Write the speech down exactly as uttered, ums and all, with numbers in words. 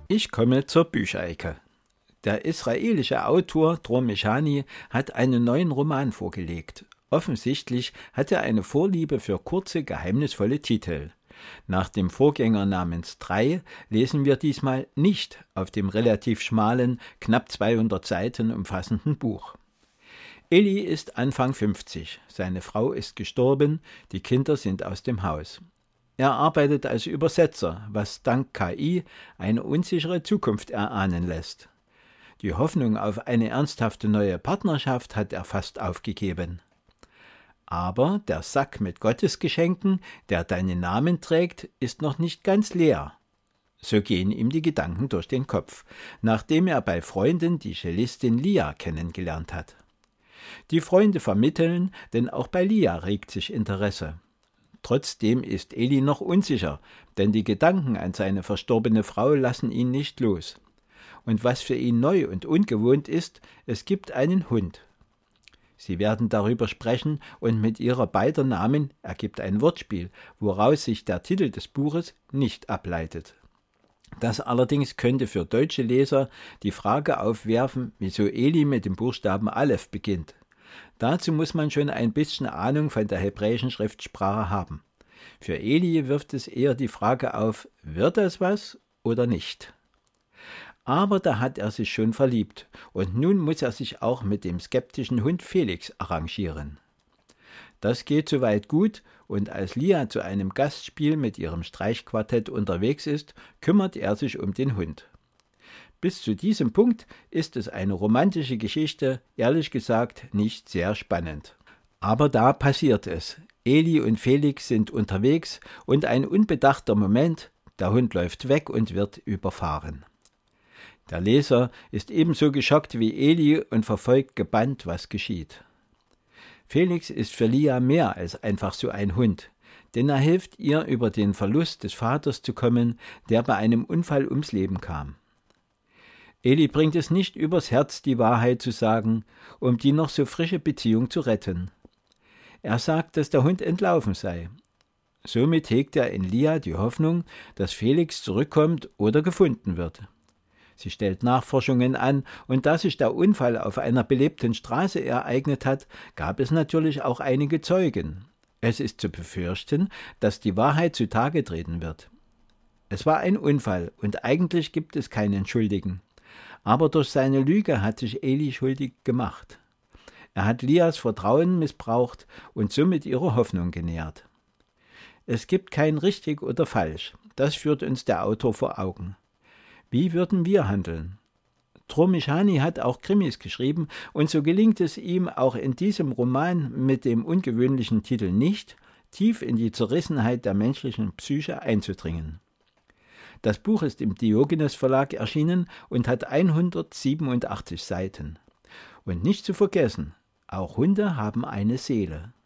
Ich komme zur Bücherecke. Der israelische Autor Dror Meshani hat einen neuen Roman vorgelegt. Offensichtlich hat er eine Vorliebe für kurze, geheimnisvolle Titel. Nach dem Vorgänger namens Drei lesen wir diesmal nicht auf dem relativ schmalen, knapp zweihundert Seiten umfassenden Buch. Eli ist Anfang fünfzig, seine Frau ist gestorben, die Kinder sind aus dem Haus. Er arbeitet als Übersetzer, was dank K I eine unsichere Zukunft erahnen lässt. Die Hoffnung auf eine ernsthafte neue Partnerschaft hat er fast aufgegeben. Aber der Sack mit Gottesgeschenken, der deinen Namen trägt, ist noch nicht ganz leer. So gehen ihm die Gedanken durch den Kopf, nachdem er bei Freunden die Cellistin Lia kennengelernt hat. Die Freunde vermitteln, denn auch bei Lia regt sich Interesse. Trotzdem ist Eli noch unsicher, denn die Gedanken an seine verstorbene Frau lassen ihn nicht los. Und was für ihn neu und ungewohnt ist, es gibt einen Hund. Sie werden darüber sprechen und mit ihrer beider Namen ergibt ein Wortspiel, woraus sich der Titel des Buches nicht ableitet. Das allerdings könnte für deutsche Leser die Frage aufwerfen, wieso Eli mit dem Buchstaben Aleph beginnt. Dazu muss man schon ein bisschen Ahnung von der hebräischen Schriftsprache haben. Für Eli wirft es eher die Frage auf, wird das was oder nicht? Aber da hat er sich schon verliebt und nun muss er sich auch mit dem skeptischen Hund Felix arrangieren. Das geht soweit gut und als Lia zu einem Gastspiel mit ihrem Streichquartett unterwegs ist, kümmert er sich um den Hund. Bis zu diesem Punkt ist es eine romantische Geschichte, ehrlich gesagt nicht sehr spannend. Aber da passiert es. Eli und Felix sind unterwegs und ein unbedachter Moment, der Hund läuft weg und wird überfahren. Der Leser ist ebenso geschockt wie Eli und verfolgt gebannt, was geschieht. Felix ist für Lia mehr als einfach so ein Hund, denn er hilft ihr, über den Verlust des Vaters zu kommen, der bei einem Unfall ums Leben kam. Eli bringt es nicht übers Herz, die Wahrheit zu sagen, um die noch so frische Beziehung zu retten. Er sagt, dass der Hund entlaufen sei. Somit hegt er in Lia die Hoffnung, dass Felix zurückkommt oder gefunden wird. Sie stellt Nachforschungen an und da sich der Unfall auf einer belebten Straße ereignet hat, gab es natürlich auch einige Zeugen. Es ist zu befürchten, dass die Wahrheit zutage treten wird. Es war ein Unfall und eigentlich gibt es keinen Schuldigen. Aber durch seine Lüge hat sich Eli schuldig gemacht. Er hat Lias Vertrauen missbraucht und somit ihre Hoffnung genährt. Es gibt kein richtig oder falsch, das führt uns der Autor vor Augen. Wie würden wir handeln? Dror Meshani hat auch Krimis geschrieben und so gelingt es ihm auch in diesem Roman mit dem ungewöhnlichen Titel nicht, tief in die Zerrissenheit der menschlichen Psyche einzudringen. Das Buch ist im Diogenes Verlag erschienen und hat hundertsiebenundachtzig Seiten. Und nicht zu vergessen, auch Hunde haben eine Seele.